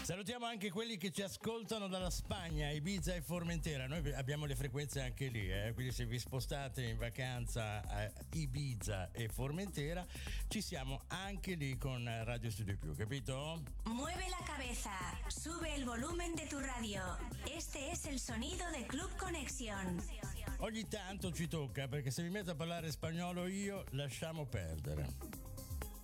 Salutiamo anche quelli che ci ascoltano dalla Spagna, Ibiza e Formentera. Noi abbiamo le frequenze anche lì, quindi se vi spostate in vacanza a Ibiza e Formentera, ci siamo anche lì con Radio Studio Più, capito? Mueve la cabeza, sube el volumen de tu radio. Este es el sonido de Club Conexión. Ogni tanto ci tocca, perché se mi metto a parlare spagnolo io, lasciamo perdere.